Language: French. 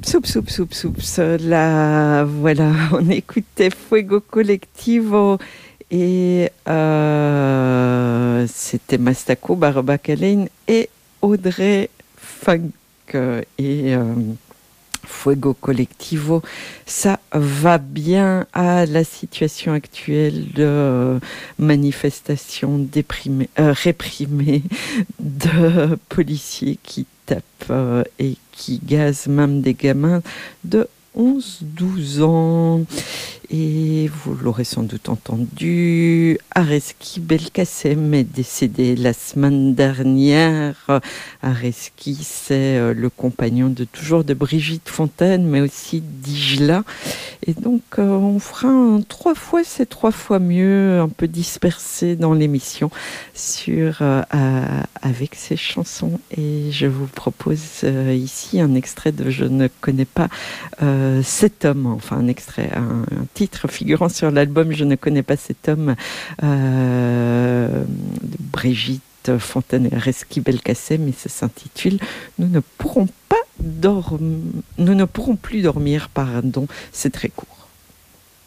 Soups. Là, voilà, on écoutait Fuego Colectivo et c'était Mastako, Barbacalin et Audrey Funk. Et Fuego Colectivo, ça va bien à la situation actuelle de manifestations réprimées, de policiers qui tapent et qui gazent même des gamins de 11-12 ans. Et vous l'aurez sans doute entendu, Areski Belkacem est décédé la semaine dernière. Areski, c'est le compagnon de toujours de Brigitte Fontaine, mais aussi d'Ijla. Et donc, on fera un 3 fois, c'est 3 fois mieux, un peu dispersé dans l'émission avec ces chansons. Et je vous propose ici un extrait de Je ne connais pas cet homme, enfin un extrait, un titre figurant sur l'album Je ne connais pas cet homme de Brigitte Fontaine et Areski Belkacem, et ça s'intitule Nous ne pourrons plus dormir, c'est très court.